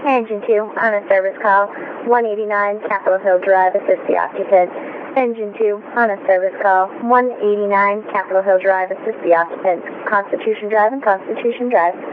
Engine 2 on a service call. 189 Capitol Hill Drive, assist the occupant. Engine 2 on a service call. 189 Capitol Hill Drive, assist the occupant. Constitution Drive and Constitution Drive.